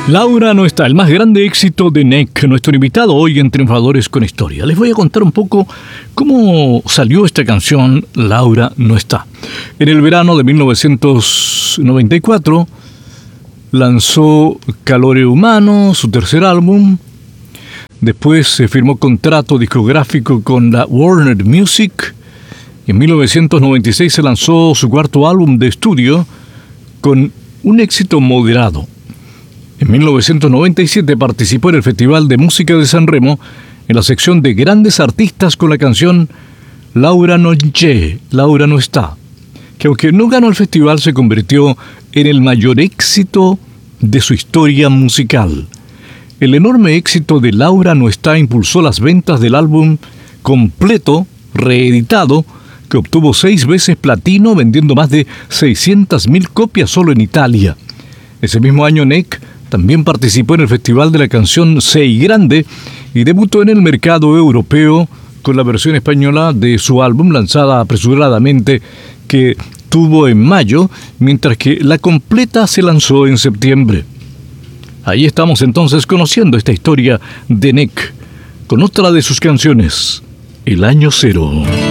Laura no está, el más grande éxito de NEC, nuestro invitado hoy en Triunfadores con Historia. Les voy a contar un poco cómo salió esta canción, Laura no está. En el verano de 1994 lanzó Calore Humano, su tercer álbum. Después se firmó contrato discográfico con la Warner Music. En 1996 se lanzó su cuarto álbum de estudio con un éxito moderado. En 1997 participó en el Festival de Música de San Remo en la sección de grandes artistas con la canción Laura no c'è, Laura no está, que aunque no ganó el festival se convirtió en el mayor éxito de su historia musical. El enorme éxito de Laura no está impulsó las ventas del álbum completo, reeditado, que obtuvo 6 veces platino vendiendo más de 600.000 copias solo en Italia. Ese mismo año NEC también participó en el Festival de la Canción Sei Grande y debutó en el mercado europeo con la versión española de su álbum lanzada apresuradamente que tuvo en mayo, mientras que la completa se lanzó en septiembre. Ahí estamos entonces conociendo esta historia de NEC con otra de sus canciones, El Año Cero.